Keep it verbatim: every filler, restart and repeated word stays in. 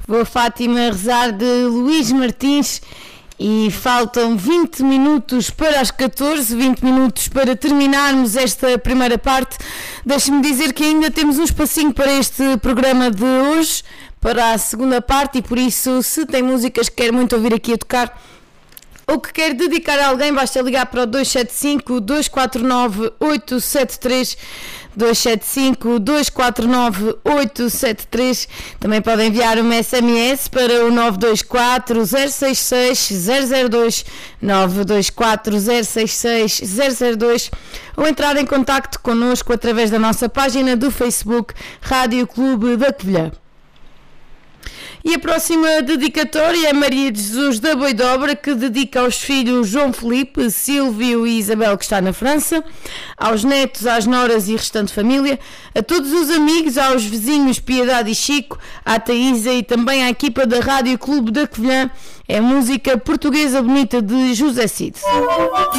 Vou a Fátima rezar de Luís Martins e faltam vinte minutos para as catorze, vinte minutos para terminarmos esta primeira parte. Deixe-me dizer que ainda temos um espacinho para este programa de hoje, para a segunda parte, e por isso, se tem músicas que quer muito ouvir aqui a tocar ou que quer dedicar a alguém, basta ligar para o dois sete cinco, dois quatro nove, oito sete três, dois sete cinco, dois quatro nove, oito sete três. Também podem enviar uma S M S para o nove dois quatro, zero seis seis, zero zero dois, nove dois quatro, zero seis seis, zero zero dois, ou entrar em contacto connosco através da nossa página do Facebook Rádio Clube da Covilhã. E a próxima dedicatória é Maria de Jesus da Boidobra, que dedica aos filhos João Felipe, Silvio e Isabel, que está na França, aos netos, às noras e restante família, a todos os amigos, aos vizinhos Piedade e Chico, à Taísa e também à equipa da Rádio Clube da Covilhã. É música portuguesa bonita de José Cid.